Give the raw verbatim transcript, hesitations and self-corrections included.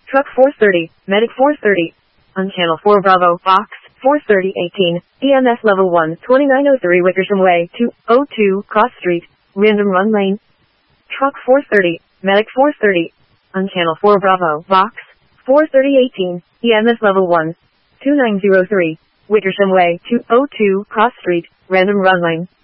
Truck four thirty, Medic four thirty. On Channel four Bravo, Box four thirty eighteen, E M S Level one, twenty-nine oh three Wickersham Way, two oh two, Cross Street, Random Run Lane. Truck four thirty, Medic four thirty. On Channel four Bravo, Box four thirty eighteen, E M S Level one, twenty-nine oh three, Wickersham Way, two oh two, Cross Street, Random Run Lane.